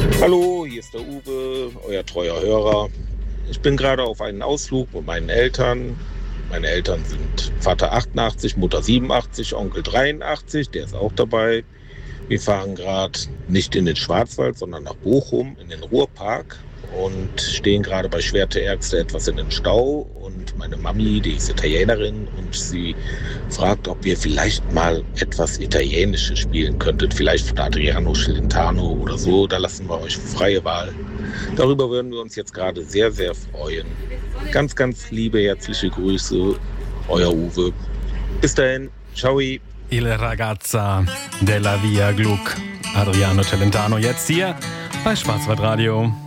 Hallo, hier ist der Uwe, euer treuer Hörer. Ich bin gerade auf einen Ausflug mit meinen Eltern. Meine Eltern sind Vater 88, Mutter 87, Onkel 83, der ist auch dabei. Wir fahren gerade nicht in den Schwarzwald, sondern nach Bochum in den Ruhrpark und stehen gerade bei Schwerte Ärgste etwas in den Stau. Und meine Mami, die ist Italienerin, und sie fragt, ob wir vielleicht mal etwas Italienisches spielen könntet. Vielleicht von Adriano Celentano oder so. Da lassen wir euch freie Wahl. Darüber würden wir uns jetzt gerade sehr, sehr freuen. Ganz, ganz liebe, herzliche Grüße, euer Uwe. Bis dahin, ciao. Il Ragazza della Via Gluck, Adriano Celentano, jetzt hier bei Schwarzwaldradio.